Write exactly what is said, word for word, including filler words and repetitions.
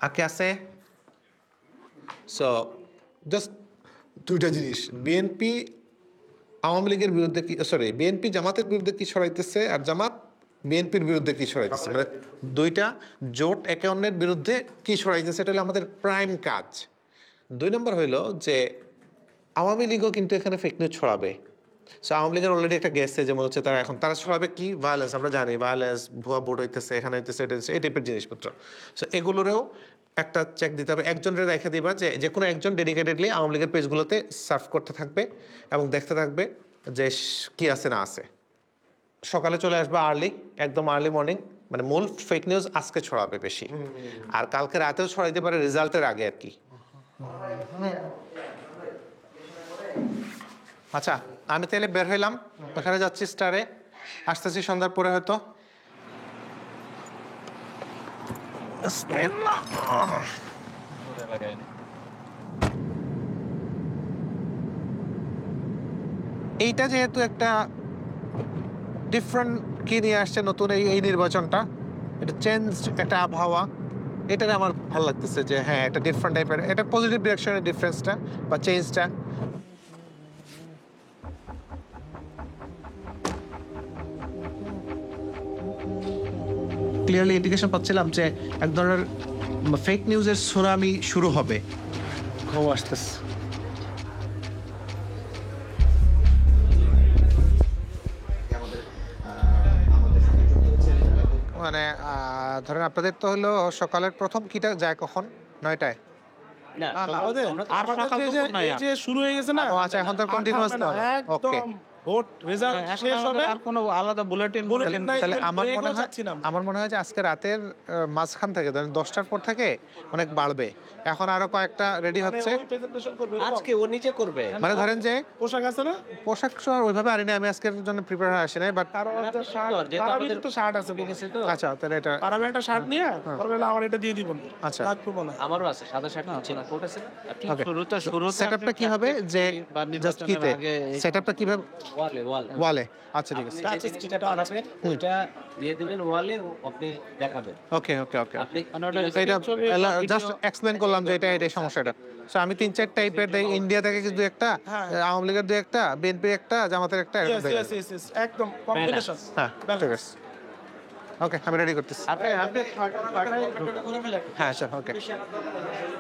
আর কে আছে? So just দুইটা জিনিস, বিএনপি আওয়ামী লীগের বিরুদ্ধে কি, সরি বিএনপি জামাতের বিরুদ্ধে কি ছড়াইতেছে আর জামাত বিএনপির বিরুদ্ধে কি ছড়াইতেছে, মানে দুইটা জোট একে অন্যের বিরুদ্ধে কি ছড়াইতেছে, এটা হলো আমাদের প্রাইম কাজ। দুই নম্বর হইল যে আওয়ামী লীগও কিন্তু এখানে ফেক নিউজ ছড়াবে। সো আওয়ামী লীগের অলরেডি একটা গেছে, যেমন হচ্ছে তারা এখন তারা ছড়াবে কি ভায়োলেন্স, আমরা জানি ভায়োলেন্স, ভুয়া ভোট হইতেছে, এখানে হইতেছে, এটা হইতেছে, এই টাইপের জিনিসপত্র। সো এগুলোরেও একটা চেক দিতে হবে, একজনের রেখে দিবা যে যে কোনো একজন ডেডিকেটেডলি আওয়ামী লীগের পেজগুলোতে সার্ভ করতে থাকবে এবং দেখতে থাকবে যে কি আছে না আছে। সকালে চলে আসবে আর্লি, একদম আর্লি মর্নিং, মানে মূল ফেক নিউজ আজকে ছড়াবে বেশি, আর কালকে রাতেও ছড়াইতে পারে রেজাল্টের আগে আর কি। আচ্ছা, আমি তাহলে বের হইলাম, ওখানে যাচ্ছি স্টারে, আসতেছি সন্ধ্যার পরে হয়তো। এইটা যেহেতু একটা ডিফারেন্ট কি নিয়ে আসছে নতুন এই এই নির্বাচনটা, এটা চেঞ্জ একটা আবহাওয়া, এটাতে আমার ভালো লাগতেছে যে হ্যাঁ একটা ডিফারেন্ট টাইপের, এটা পজিটিভ ডিরেকশনের ডিফারেন্সটা বা চেঞ্জটা। ক্লিয়ারলি ইন্ডিকেশন পাচ্ছিলাম যে এক ধরনের ফেক নিউজের সুনামি শুরু হবে। ঘুম আসতেছে। মানে ধরেন আপনাদের তো হলো সকালের প্রথম কিটা যায় কখন? নয়টায়? না, আমাদের আর সকাল যে শুরু হয়ে গেছে না। ও আচ্ছা, এখন তো কন্টিনিউয়াস না। ওকে, ভোট রেজাল্ট শেষ হবে, আর কোনো আলাদা বুলেটিন বুলেটিন নাই। তাহলে আমার মনে হয় যাচ্ছিলাম আমার মনে হয় যে আজকে রাতের মাঝখান থেকে ধরেন দশটার পর থেকে অনেক বাড়বে। এখন আরো কয়েকটা রেডি হচ্ছে, প্রেজেন্টেশন করবে আজকে ও নিজে করবে। মানে ধরেন যে পোশাক আছে না, পোশাক তো আর ওইভাবে আনি না, আমি আজকের জন্য প্রিপেয়ার হয়ে আসি নাই, বাট কারো একটা শার্ট, পারাবির তো শার্ট আছে বুকেছে তো। আচ্ছা তাহলে এটা পারাবি একটা শার্ট নিয়ে করবেন, আমার এটা দিয়ে দিবেন। আচ্ছা, রাত করব না। আমারও আছে সাদা শার্ট আছে না, কোট আছে না। ওকে, শুরুতে শুরুতে সেটআপটা কি হবে যে জাস্ট কিতে সেটআপটা কিভাবে ওয়ালে ওয়ালে ওয়ালে? আচ্ছা ঠিক আছে, টাচ স্ক্রিনটা আছে, ওটা দিয়ে দিবেন ওয়ালে, আপনি দেখাবেন। ওকে ওকে ওকে। আপনি এটা জাস্ট এক্সপ্লেইন করলাম যে এটা এটাই সমস্যাটা। সো আমি তিন চার টাইপের দেই, ইন্ডিয়া থেকে কিন্তু একটা, আওয়ামী লীগের দুই একটা, বিএনপির একটা, জামাতের একটা, ইয়েস ইয়েস ইয়েস ইয়েস একদম কম্বিনেশন। হ্যাঁ ঠিক আছে, ওকে আমি রেডি করতেছি। আপনি আপনি হ্যাঁ স্যার, ওকে।